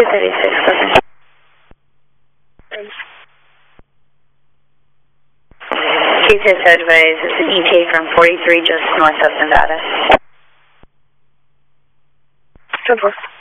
236, closing. KTS advise, it's an ETA from 43 just north of Nevada. 10-4.